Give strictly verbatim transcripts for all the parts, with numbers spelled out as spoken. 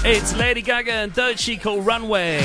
It's Lady Gaga and Doechii called Runway.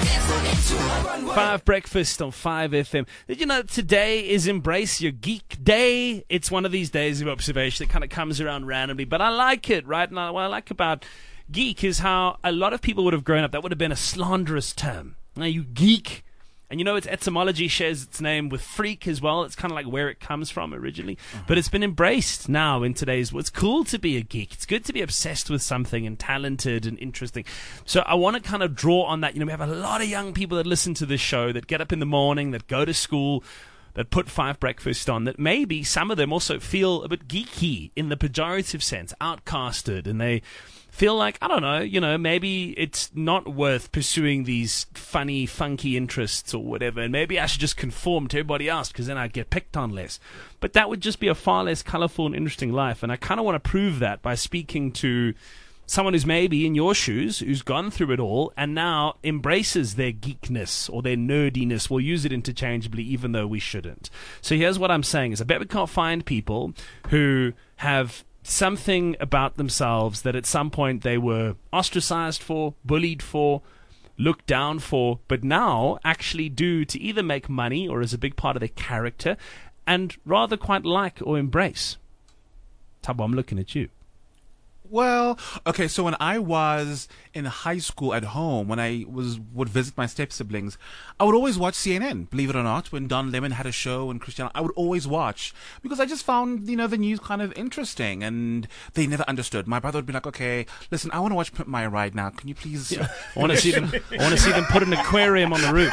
Five Breakfast on five F M. Did you know today is Embrace Your Geek Day? It's one of these days of observation that kind of comes around randomly, but I like it, right? And what I like about geek is how a lot of people would have grown up. That would have been a slanderous term. Now, you geek. And you know, its etymology shares its name with freak as well. It's kind of like where it comes from originally. Uh-huh. But it's been embraced now in today's world. It's cool to be a geek. It's good to be obsessed with something and talented and interesting. So I want to kind of draw on that. You know, we have a lot of young people that listen to this show, that get up in the morning, that go to school, that put Five Breakfast on, that maybe some of them also feel a bit geeky in the pejorative sense, outcasted, and they feel like, I don't know, you know, maybe it's not worth pursuing these funny, funky interests or whatever, and maybe I should just conform to everybody else because then I'd get picked on less. But that would just be a far less colorful and interesting life, and I kind of want to prove that by speaking to someone who's maybe in your shoes, who's gone through it all, and now embraces their geekness or their nerdiness. We'll use it interchangeably, even though we shouldn't. So here's what I'm saying is I bet we can't find people who have something about themselves that at some point they were ostracized for, bullied for, looked down for, but now actually do to either make money or as a big part of their character, and rather quite like or embrace. Thabo, I'm looking at you. Well, okay, so when I was in high school at home, when I was would visit my step-siblings, I would always watch C N N, believe it or not, when Don Lemon had a show and Cristiano, I would always watch, because I just found, you know, the news kind of interesting, and they never understood. My brother would be like, okay, listen, I want to watch Pimp My Ride now, can you please... Yeah. I want to see them I want to see them put an aquarium on the roof.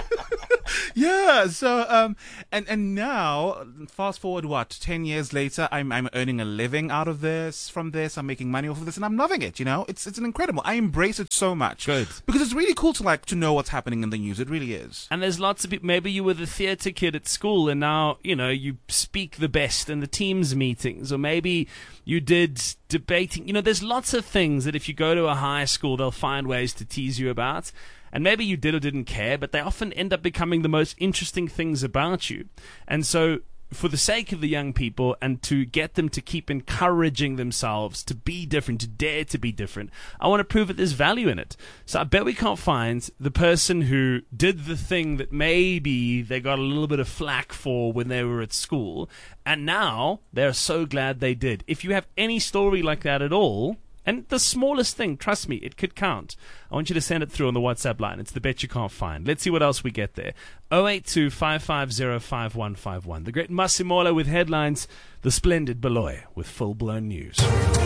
Yeah, so um, and and now, fast forward what, ten years later, I'm I'm earning a living out of this, from this, I'm making money off of this, and I'm loving it. You know, it's it's an incredible. I embrace it so much. Good, because it's really cool to like to know what's happening in the news. It really is. And there's lots of people. Maybe you were the theatre kid at school, and now you know you speak the best in the teams meetings, or maybe you did debating. You know, there's lots of things that if you go to a high school, they'll find ways to tease you about. And maybe you did or didn't care, but they often end up becoming the most interesting things about you. And so, for the sake of the young people and to get them to keep encouraging themselves to be different, to dare to be different, I want to prove that there's value in it. So I bet we can't find the person who did the thing that maybe they got a little bit of flack for when they were at school, and now they're so glad they did. If you have any story like that at all, and the smallest thing, trust me, it could count. I want you to send it through on the WhatsApp line. It's the bet you can't find. Let's see what else we get there. oh eight two, five five zero, five one five one. The great Masimola with headlines. The splendid Beloy with full-blown news.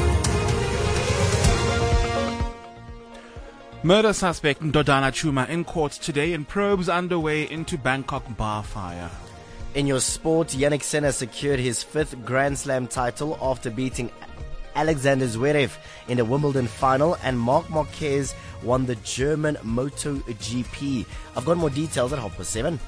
Murder suspect Ndodana Chuma in court today, and probes underway into Bangkok bar fire. In your sport, Jannik Sinner secured his fifth Grand Slam title after beating Alexander Zverev in the Wimbledon final, and Marc Marquez won the German MotoGP. I've got more details at half past seven.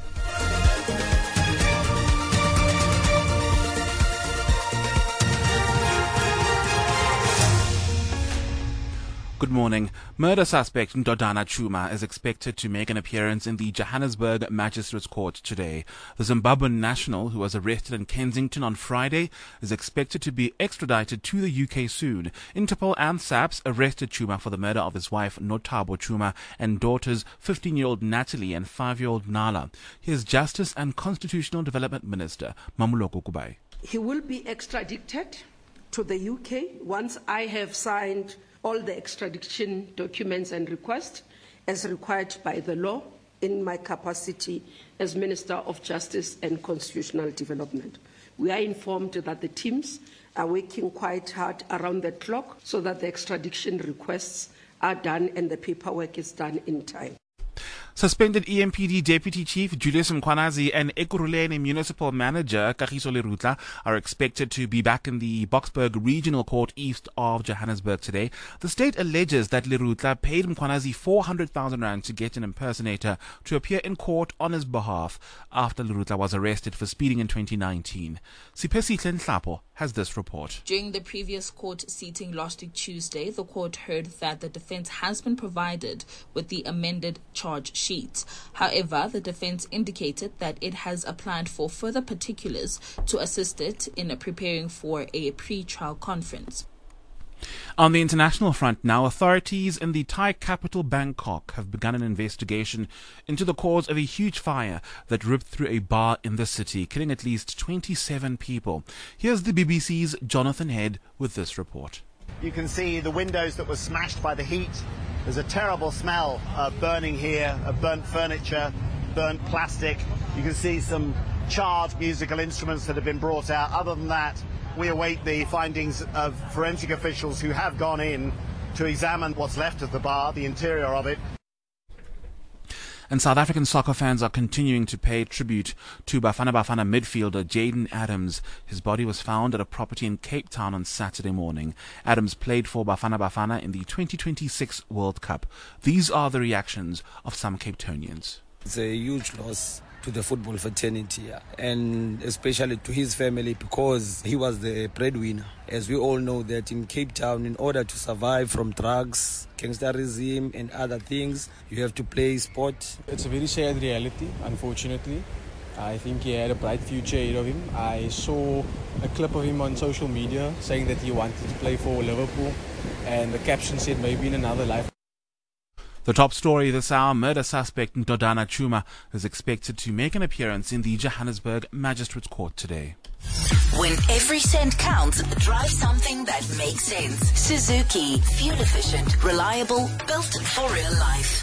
Good morning. Murder suspect Ndodana Chuma is expected to make an appearance in the Johannesburg Magistrates Court today. The Zimbabwean national, who was arrested in Kensington on Friday, is expected to be extradited to the U K soon. Interpol and SAPS arrested Chuma for the murder of his wife Nothabo Chuma and daughters fifteen-year-old Natalie and five-year-old Nala. He is Justice and Constitutional Development Minister Mamuloko Kubai. He will be extradited to the U K once I have signed all the extradition documents and requests as required by the law in my capacity as Minister of Justice and Constitutional Development. We are informed that the teams are working quite hard around the clock so that the extradition requests are done and the paperwork is done in time. Suspended E M P D Deputy Chief Julius Mkhwanazi and Ekurhuleni Municipal Manager Kagiso Lerutla are expected to be back in the Boksburg Regional Court east of Johannesburg today. The state alleges that Lerutla paid Mkhwanazi four hundred thousand rand to get an impersonator to appear in court on his behalf after Lerutla was arrested for speeding in twenty nineteen. Sipesihle Nhlapo has this report. During the previous court sitting last week Tuesday, the court heard that the defense has been provided with the amended charge sheet. However, the defense indicated that it has applied for further particulars to assist it in preparing for a pre-trial conference. On the international front now, authorities in the Thai capital Bangkok have begun an investigation into the cause of a huge fire that ripped through a bar in the city, killing at least twenty-seven people. Here's the B B C's Jonathan Head with this report. You can see the windows that were smashed by the heat. There's a terrible smell of burning here, of burnt furniture, burnt plastic. You can see some charred musical instruments that have been brought out. Other than that, we await the findings of forensic officials who have gone in to examine what's left of the bar, the interior of it. And South African soccer fans are continuing to pay tribute to Bafana Bafana midfielder Jayden Adams. His body was found at a property in Cape Town on Saturday morning. Adams played for Bafana Bafana in the twenty twenty-six World Cup. These are the reactions of some Cape Townians. It's a huge loss to the football fraternity, and especially to his family, because he was the breadwinner. As we all know that in Cape Town, in order to survive from drugs, gangsterism and other things, you have to play sport. It's a very sad reality, unfortunately. I think he had a bright future ahead of him. I saw a clip of him on social media saying that he wanted to play for Liverpool, and the caption said maybe in another life. The top story this hour, murder suspect Ndodana Chuma is expected to make an appearance in the Johannesburg Magistrates Court today. When every cent counts, drive something that makes sense. Suzuki. Fuel efficient, reliable, built for real life.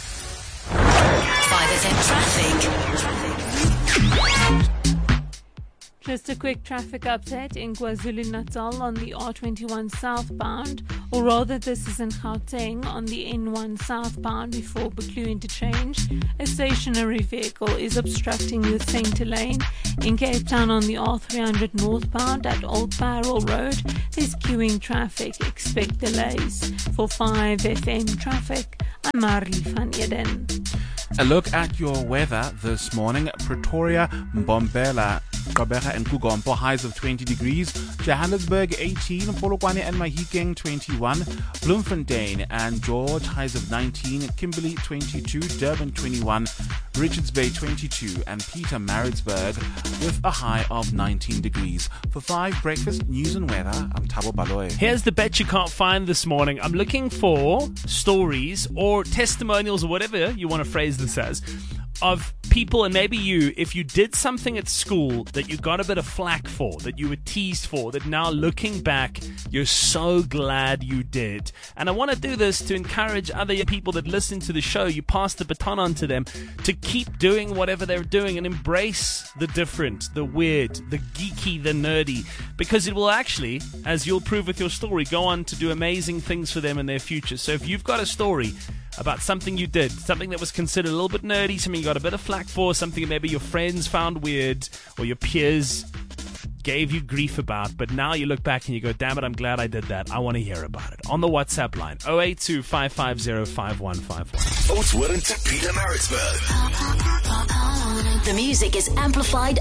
five F M traffic. Just a quick traffic update in KwaZulu-Natal on the R twenty-one southbound, or rather this is in Gauteng on the N one southbound before Buccleuch interchange. A stationary vehicle is obstructing the centre lane. In Cape Town on the R three hundred northbound at Old Barrel Road, there's queuing traffic. Expect delays. For five F M traffic, I'm Marley van Eden. A look at your weather this morning. Pretoria, Mbombela, Gqeberha and Kugompo, highs of twenty degrees. Johannesburg eighteen, Polokwane and Mahikeng twenty-one. Bloemfontein and George, highs of nineteen. Kimberley twenty-two, Durban twenty-one. Richards Bay twenty-two and Peter Maritzburg with a high of nineteen degrees. For five Breakfast News and Weather, I'm Thabo Baloy. Here's the bet you can't find this morning. I'm looking for stories or testimonials or whatever you want to phrase this as, of people, and maybe you, if you did something at school that you got a bit of flack for, that you were teased for, that now looking back, you're so glad you did. And I want to do this to encourage other people that listen to the show. You pass the baton on to them to keep doing whatever they're doing and embrace the different, the weird, the geeky, the nerdy, because it will actually, as you'll prove with your story, go on to do amazing things for them in their future. So if you've got a story about something you did, something that was considered a little bit nerdy, something you got a bit of flack for, something that maybe your friends found weird or your peers gave you grief about, but now you look back and you go, damn it, I'm glad I did that. I want to hear about it. On the WhatsApp line, oh eight two, five five zero, five one five one. Oatswood to Peter Maritzburg. The music is amplified